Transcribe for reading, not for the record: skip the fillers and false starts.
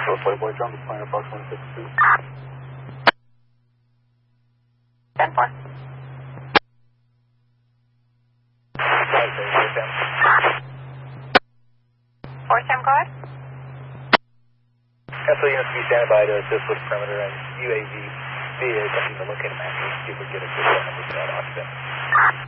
Playboy John, deploying approximately 52. 10-4. Four Sam, go ahead. SO units be standing by to assist with perimeter and UAV via something to locate a match. See if we can get a good number for that occupant.